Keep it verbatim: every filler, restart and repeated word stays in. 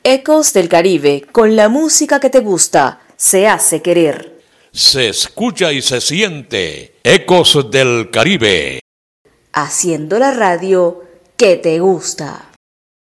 Ecos del Caribe, con la música que te gusta, se hace querer. Se escucha y se siente. Ecos del Caribe. Haciendo la radio que te gusta.